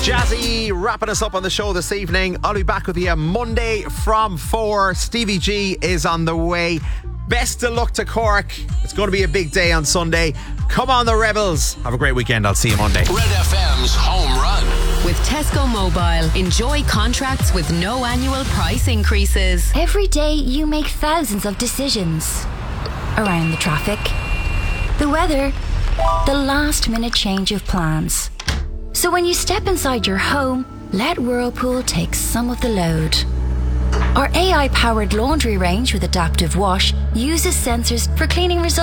Jazzy wrapping us up on the show this evening. I'll be back with you Monday from 4. Stevie G is on the way. Best of luck to Cork. It's going to be a big day on Sunday. Come on, the Rebels. Have a great weekend. I'll see you Monday. Red FM's Home Run. With Tesco Mobile, enjoy contracts with no annual price increases. Every day you make thousands of decisions. Around the traffic, the weather, the last minute change of plans. So when you step inside your home, let Whirlpool take some of the load. Our AI-powered laundry range with adaptive wash uses sensors for cleaning results